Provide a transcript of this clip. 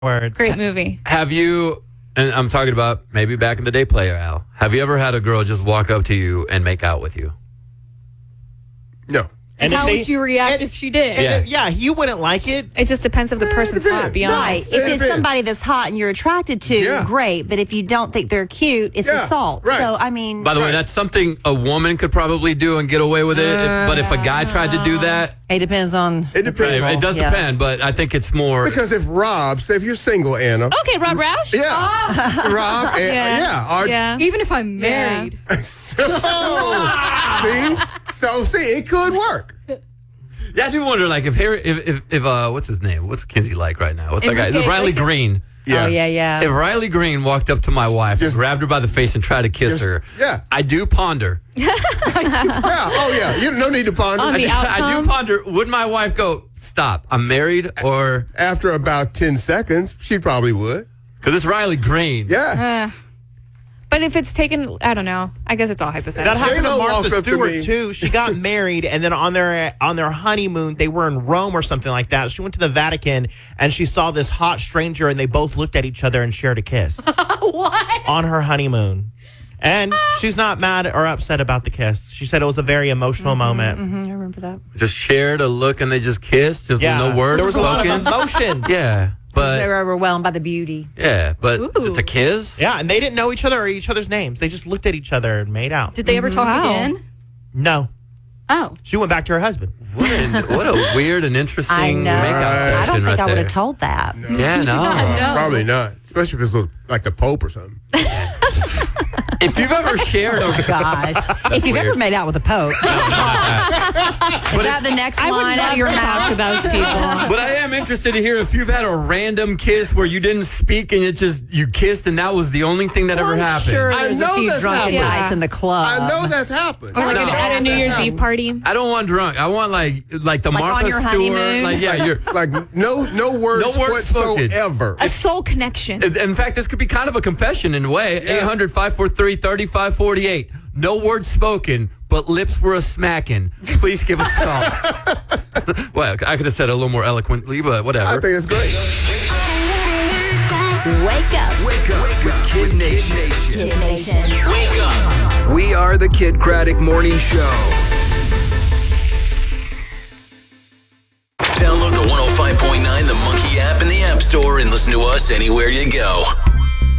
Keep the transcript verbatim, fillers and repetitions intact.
Words. Great movie. Have you, and I'm talking about maybe back in the day, player Al, have you ever had a girl just walk up to you and make out with you? No. And, And how if they- would you react and- if she did? And Yeah. if- yeah, you wouldn't like it. It just depends if the person's hot, to be depends. Right. honest. If It it's depends. somebody that's hot and you're attracted to, Yeah. great. But if you don't think they're cute, it's Yeah, assault. right. So, I mean, By the way, that's something a woman could probably do and get away with it. but if a guy tried to do that, it depends on. It depends. it, it does Yeah. depend. But I think it's more. Because if Rob, say if you're single, Anna. Okay, Rob Roush? Yeah. Rob, and, Yeah. yeah. Our, Yeah. Even if I'm married. So, see? So, see, it could work. Yeah, I do wonder, like, if Harry, if, if, if uh, what's his name? What's Kinsey like right now? What's that guy? Is it Enrique Riley Iglesias? Green? Yeah. Oh, yeah, yeah. If Riley Green walked up to my wife Just- and grabbed her by the face and tried to kiss Just- her, yeah. I do ponder. Yeah. Oh, yeah. You no need to ponder. On I the do, I outcome? do ponder, would my wife go, stop, I'm married? Or, After about ten seconds, she probably would. because it's Riley Green. Yeah. Uh, but if it's taken, I don't know. I guess it's all hypothetical. That happened to J-Lo Martha walked up to me. Stewart too. She got married, and then on their on their honeymoon, they were in Rome or something like that. She went to the Vatican, and she saw this hot stranger, and they both looked at each other and shared a kiss. What? On her honeymoon. And she's not mad or upset about the kiss. She said it was a very emotional moment. Mhm, I remember that. Just shared a look and they just kissed, just Yeah, no words there was spoken. a lot of emotions. Yeah, they but were overwhelmed by the beauty. yeah, but is it Ooh. a kiss? Yeah, and they didn't know each other or each other's names. They just looked at each other and made out. Did they ever talk Wow. again? No, Oh. she went back to her husband. What a, what a weird and interesting I know. makeout Right. session I don't think right I would there. have told that. Yeah, no. No. Probably not. Especially if it's like the Pope or something. If you've ever shared a Oh, gosh. if you've ever weird. made out with a pope. Is that the next I would line out love of your to talk to mouth? those people. But I am interested to hear if you've had a random kiss where you didn't speak and it just you kissed and that was the only thing that ever I'm happened. sure I there's know a few that's drunken happened. nights in the club. I know that's happened. Or like No. at, at a New That's Year's happened. Eve party. I don't want drunk. I want like like the Like on Martha your Stewart. honeymoon? Like yeah, you're. Like no no words, No words spoken. whatsoever. A soul connection. In fact, this could be kind of a confession in a way. Yeah. eight hundred, five four three, three five four eight. No words spoken, but lips were a smacking. Please give us a call. Well, I could have said it a little more eloquently, but whatever. I think it's great. Wake up. Wake up with Kid Nation. Kid Nation. Wake up. We are the Kid Craddock Morning Show. Download the one oh five point nine The Monkey app in the App Store and listen to us anywhere you go.